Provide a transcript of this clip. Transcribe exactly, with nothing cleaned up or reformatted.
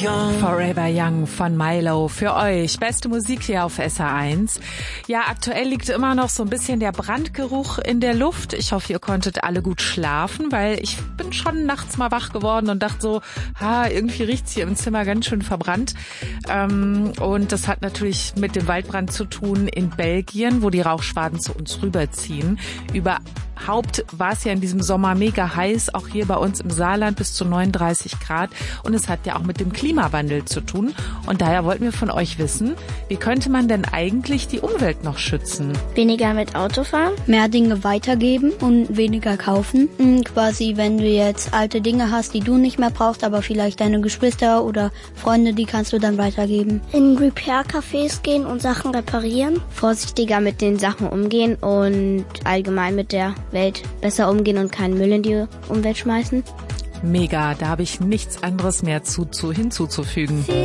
young. Forever Young von Milo für euch. Beste Musik hier auf S R eins. Ja, aktuell liegt immer noch so ein bisschen der Brandgeruch in der Luft. Ich hoffe, ihr konntet alle gut schlafen, weil ich bin schon nachts mal wach geworden und dachte so, ha, irgendwie riecht's hier im Zimmer ganz schön verbrannt. Ähm, und das hat natürlich mit dem Waldbrand zu tun in Belgien, wo die Rauchschwaden zu uns rüberziehen. Überhaupt war es ja in diesem Sommer mega heiß, auch hier bei uns im Saarland bis zu neununddreißig Grad. Und es hat ja auch mit dem Klimawandel zu tun. Und daher wollten wir von euch wissen, wie könnte man denn eigentlich die Umwelt noch schützen? Weniger mit Auto fahren. Mehr Dinge weitergeben und weniger kaufen. Und quasi, wenn du jetzt alte Dinge hast, die du nicht mehr brauchst, aber vielleicht deine Geschwister oder Freunde, die kannst du dann weitergeben. In Repair-Cafés gehen und Sachen reparieren. Vorsichtiger mit den Sachen umgehen und allgemein mit der Welt besser umgehen und keinen Müll in die Umwelt schmeißen. Mega, da habe ich nichts anderes mehr zu, zu hinzuzufügen.